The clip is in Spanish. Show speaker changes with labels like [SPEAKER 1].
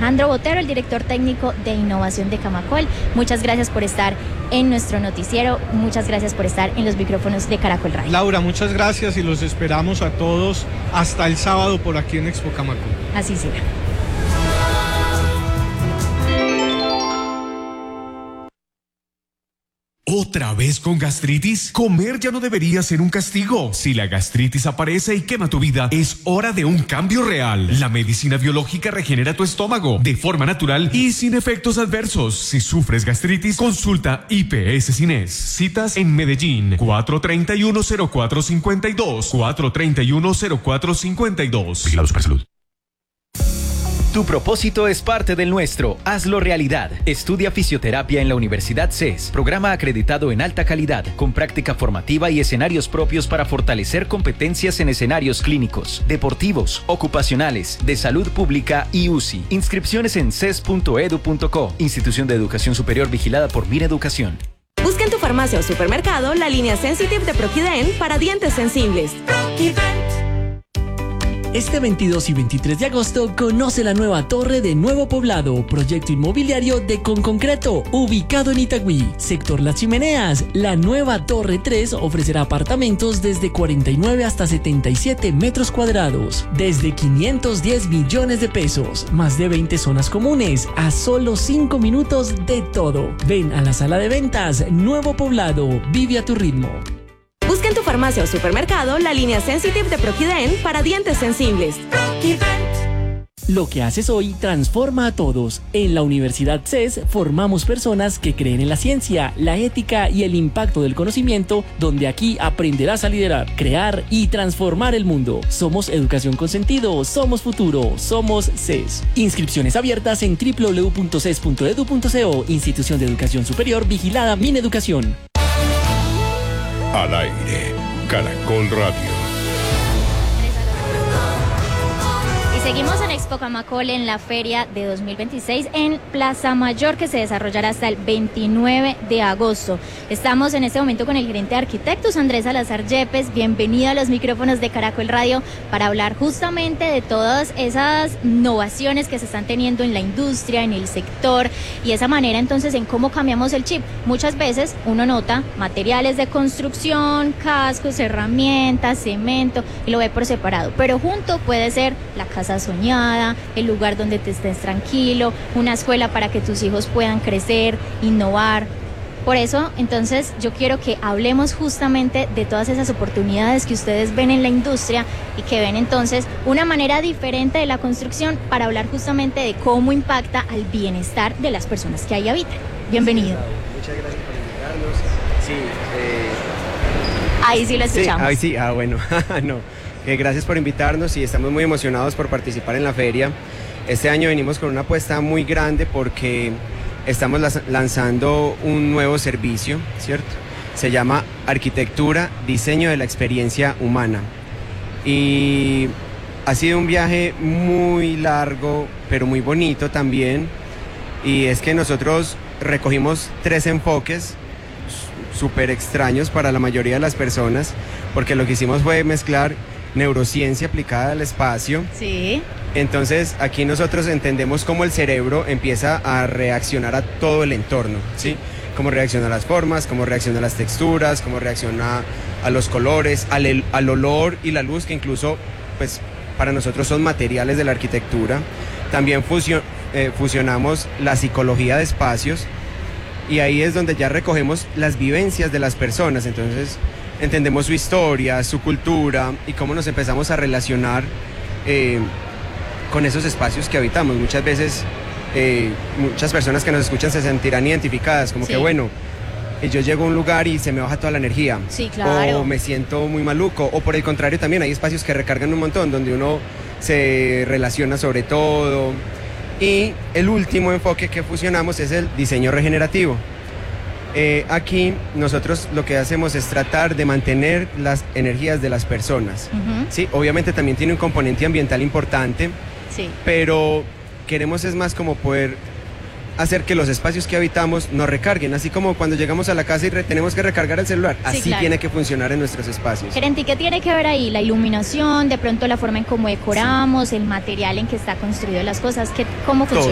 [SPEAKER 1] Alejandro Botero, el director técnico de innovación de Camacol. Muchas gracias por estar en nuestro noticiero, muchas gracias por estar en los micrófonos de Caracol Radio.
[SPEAKER 2] Laura, muchas gracias y los esperamos a todos hasta el sábado por aquí en Expo Camacol.
[SPEAKER 1] Así será.
[SPEAKER 3] ¿Otra vez con gastritis? Comer ya no debería ser un castigo. Si la gastritis aparece y quema tu vida, es hora de un cambio real. La medicina biológica regenera tu estómago de forma natural y sin efectos adversos. Si sufres gastritis, consulta IPS Cines. Citas en Medellín, 431-0452, 431-0452.
[SPEAKER 4] Vigilados para salud. Tu propósito es parte del nuestro. Hazlo realidad. Estudia fisioterapia en la Universidad CES. Programa acreditado en alta calidad, con práctica formativa y escenarios propios para fortalecer competencias en escenarios clínicos, deportivos, ocupacionales, de salud pública y UCI. Inscripciones en ces.edu.co. Institución de Educación Superior vigilada por Mineducación.
[SPEAKER 5] Busca en tu farmacia o supermercado la línea Sensitive de Proquiden para dientes sensibles. Proquiden.
[SPEAKER 6] Este 22 y 23 de agosto conoce la nueva torre de Nuevo Poblado, proyecto inmobiliario de Conconcreto, ubicado en Itagüí, sector Las Chimeneas. La nueva Torre 3 ofrecerá apartamentos desde 49 hasta 77 metros cuadrados, desde 510 millones de pesos, más de 20 zonas comunes, a solo 5 minutos de todo. Ven a la sala de ventas Nuevo Poblado, vive a tu ritmo.
[SPEAKER 5] Busca en tu farmacia o supermercado la línea Sensitive de Proquiden para dientes sensibles. Proquiden.
[SPEAKER 6] Lo que haces hoy transforma a todos. En la Universidad CES formamos personas que creen en la ciencia, la ética y el impacto del conocimiento, donde aquí aprenderás a liderar, crear y transformar el mundo. Somos educación con sentido, somos futuro, somos CES. Inscripciones abiertas en www.ces.edu.co. Institución de Educación Superior vigilada Mineducación.
[SPEAKER 7] Al aire, Caracol Radio.
[SPEAKER 1] Seguimos en Expo Camacol en la feria de 2026 en Plaza Mayor, que se desarrollará hasta el 29 de agosto. Estamos en este momento con el gerente de arquitectos, Andrés Salazar Yepes. Bienvenido a los micrófonos de Caracol Radio para hablar justamente de todas esas innovaciones que se están teniendo en la industria, en el sector, y esa manera entonces en cómo cambiamos el chip. Muchas veces uno nota materiales de construcción, cascos, herramientas, cemento, y lo ve por separado, pero junto puede ser la casa soñada, el lugar donde te estés tranquilo, una escuela para que tus hijos puedan crecer, innovar. Por eso, entonces, yo quiero que hablemos justamente de todas esas oportunidades que ustedes ven en la industria y que ven entonces una manera diferente de la construcción para hablar justamente de cómo impacta al bienestar de las personas que ahí habitan. Bienvenido.
[SPEAKER 8] Muchas gracias por invitarnos. Sí,
[SPEAKER 1] ahí sí lo escuchamos.
[SPEAKER 8] Sí, sí, bueno, no. Gracias por invitarnos y estamos muy emocionados por participar en la feria. Este año venimos con una apuesta muy grande porque estamos lanzando un nuevo servicio, ¿cierto? Se llama Arquitectura, Diseño de la Experiencia Humana. Y ha sido un viaje muy largo, pero muy bonito también. Y es que nosotros recogimos 3 enfoques súper extraños para la mayoría de las personas, porque lo que hicimos fue mezclar neurociencia aplicada al espacio.
[SPEAKER 1] Sí.
[SPEAKER 8] Entonces aquí nosotros entendemos cómo el cerebro empieza a reaccionar a todo el entorno, ¿sí? Cómo reacciona a las formas, cómo reacciona a las texturas, cómo reacciona a los colores, al olor y la luz, que incluso pues para nosotros son materiales de la arquitectura. También fusionamos la psicología de espacios y ahí es donde ya recogemos las vivencias de las personas. Entonces entendemos su historia, su cultura y cómo nos empezamos a relacionar con esos espacios que habitamos. Muchas veces muchas personas que nos escuchan se sentirán identificadas, como que bueno, yo llego a un lugar y se me baja toda la energía.
[SPEAKER 1] Sí, claro.
[SPEAKER 8] O me siento muy maluco, o por el contrario también hay espacios que recargan un montón, donde uno se relaciona sobre todo. Y el último enfoque que fusionamos es el diseño regenerativo. Aquí nosotros lo que hacemos es tratar de mantener las energías de las personas. Sí, obviamente también tiene un componente ambiental importante, pero queremos es más como poder hacer que los espacios que habitamos nos recarguen, así como cuando llegamos a la casa y tenemos que recargar el celular, así claro. Tiene que funcionar en nuestros espacios.
[SPEAKER 1] Gerente, ¿qué tiene que ver ahí? La iluminación, de pronto la forma en cómo decoramos, el material en que está construido las cosas, ¿cómo funciona?